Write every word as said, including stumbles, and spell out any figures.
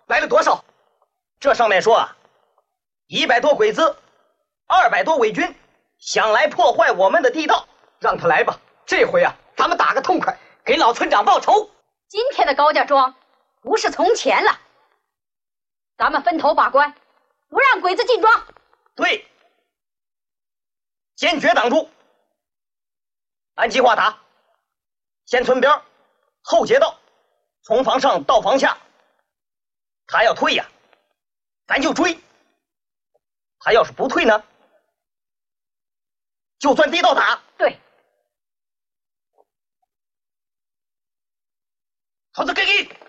来了多少？这上面说啊，一百多鬼子，二百多伪军，想来破坏我们的地道。让他来吧，这回啊，咱们打个痛快，给老村长报仇。 今天的高家庄不是从前了，咱们分头把关，不让鬼子进庄。 对，坚决挡住。按计划打，先村边，后街道，从房上到房下。他要退呀，咱就追；他要是不退呢，就钻地道打。 对。 好的，给你。